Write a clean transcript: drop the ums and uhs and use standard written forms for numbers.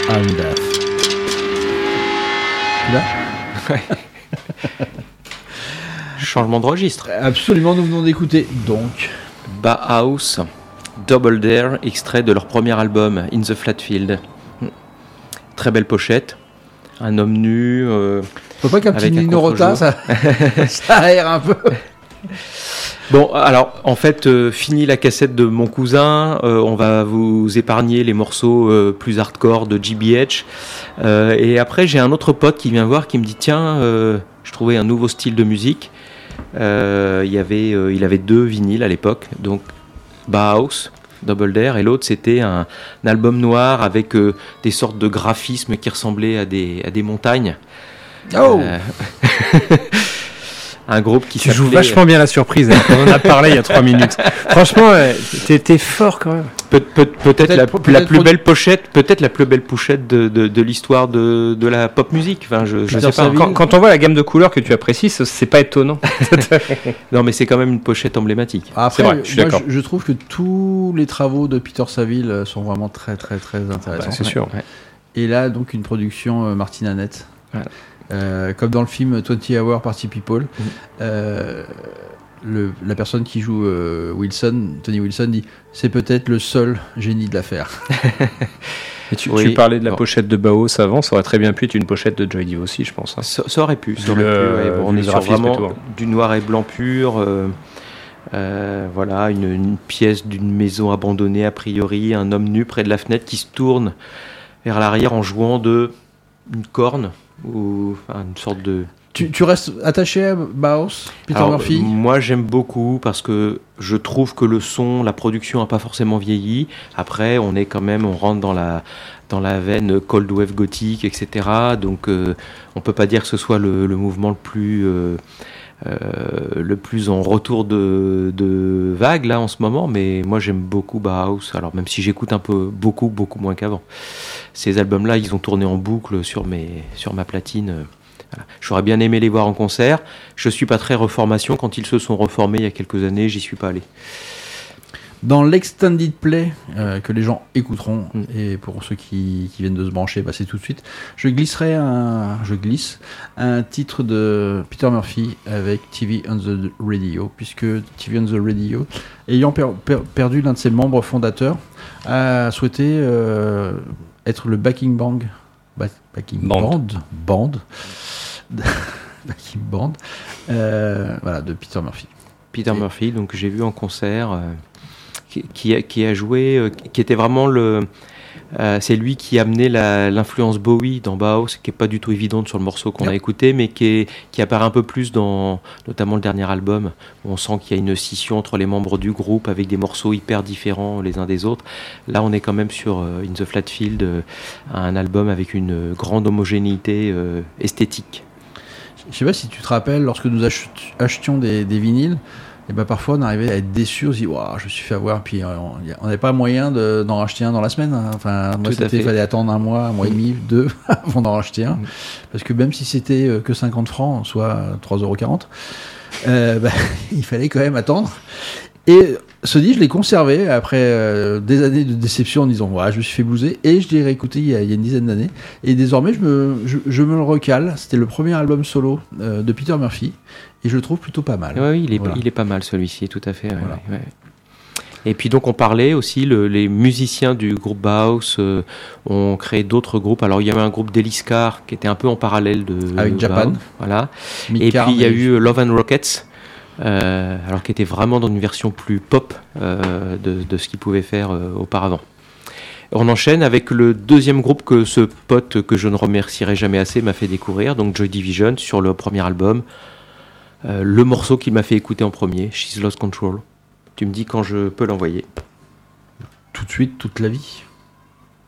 I'm Deaf. Là Ouais. Changement de registre. Absolument, nous venons d'écouter donc Bauhaus, Double Dare, extrait de leur premier album, In the Flat Field. Très belle pochette, un homme nu. Faut pas qu'un petit avec un Nino Rota, contre-jour. ça aère un peu. Bon, alors, en fait, fini la cassette de mon cousin, on va vous épargner les morceaux plus hardcore de GBH. Et après, j'ai un autre pote qui vient voir, qui me dit, tiens, je trouvais un nouveau style de musique. Il avait 2 vinyles à l'époque, donc Bauhaus, Double Dare, et l'autre c'était un album noir avec des sortes de graphismes qui ressemblaient à des montagnes. Oh Un groupe qui Tu joues s'appelait... vachement bien la surprise. Hein. On en a parlé il y a 3 minutes. Franchement, t'es fort quand même. Peut-être la peut-être plus belle pochette, peut-être la plus belle pochette de l'histoire de la pop musique. Enfin, je sais pas. Saville. Quand on voit la gamme de couleurs que tu apprécies, c'est pas étonnant. Non, mais c'est quand même une pochette emblématique. Après, C'est vrai, je suis moi, d'accord. je trouve que tous les travaux de Peter Saville sont vraiment très très très intéressants. C'est sûr. Ouais. Et là, donc une production Martin Annette. Voilà. Comme dans le film 20 Hour Party People, la personne qui joue Tony Wilson dit c'est peut-être le seul génie de l'affaire. Et tu Oui. parlais de la Bon. pochette de Bauhaus avant, ça aurait très bien pu être une pochette de Joy Div aussi, je pense. Hein. Ça aurait pu. Vu le- On vu est le sur graphisme et vraiment tout, hein. du noir et blanc pur. Voilà, une pièce d'une maison abandonnée a priori, un homme nu près de la fenêtre qui se tourne vers l'arrière en jouant de une corne ou enfin, une sorte de... Tu restes attaché à Bauhaus, Peter Alors, Murphy moi j'aime beaucoup parce que je trouve que le son, la production n'a pas forcément vieilli. Après on rentre dans la veine cold wave gothique, etc. Donc on peut pas dire que ce soit le mouvement le plus en retour de vague là en ce moment, mais moi j'aime beaucoup Bauhaus, alors même si j'écoute un peu beaucoup moins qu'avant. Ces albums là ils ont tourné en boucle sur ma platine. Voilà. J'aurais bien aimé les voir en concert. Je suis pas très reformation. Quand ils se sont reformés il y a quelques années, j'y suis pas allé. Dans l'extended play que les gens écouteront, et pour ceux qui viennent de se brancher, bah, c'est tout de suite, je glisse un titre de Peter Murphy avec TV on the Radio, puisque TV on the Radio, ayant perdu l'un de ses membres fondateurs, a souhaité être le backing band backing band voilà, de Peter Murphy. Peter Murphy, donc j'ai vu en concert, qui a joué, qui était vraiment c'est lui qui a amené l'influence Bowie dans Bauhaus, qui est pas du tout évidente sur le morceau qu'on a écouté, mais qui apparaît un peu plus dans notamment le dernier album, où on sent qu'il y a une scission entre les membres du groupe avec des morceaux hyper différents les uns des autres. Là on est quand même sur In the Flat Field, un album avec une grande homogénéité esthétique. Je sais pas si tu te rappelles, lorsque nous achetions des vinyles, et ben parfois on arrivait à être déçus, on se dit waouh, je me suis fait avoir, puis on n'avait pas moyen d'en racheter un dans la semaine. Hein. Enfin, moi il fallait attendre un mois et demi, 2 avant d'en racheter un, parce que même si c'était que 50 francs, soit 3,40 €, il fallait quand même attendre. Et ce disque, je l'ai conservé après des années de déception en disant je me suis fait blouser, et je l'ai réécouté il y a une dizaine d'années, et désormais je me le recale. C'était le premier album solo de Peter Murphy, et je le trouve plutôt pas mal. Oui, Voilà. il est pas mal celui-ci, tout à fait. Ouais, Voilà. ouais. Et puis donc on parlait aussi, les musiciens du groupe Bauhaus ont créé d'autres groupes. Alors il y avait un groupe d'Eliscar qui était un peu en parallèle avec Japan. Bauhaus, voilà. Mick Et Karn puis il y a eu Love and Rockets, alors qui était vraiment dans une version plus pop de ce qu'ils pouvaient faire auparavant. On enchaîne avec le deuxième groupe que ce pote que je ne remercierai jamais assez m'a fait découvrir, donc Joy Division, sur le premier album. Le morceau qu'il m'a fait écouter en premier, She's Lost Control. Tu me dis quand je peux l'envoyer. Tout de suite, toute la vie.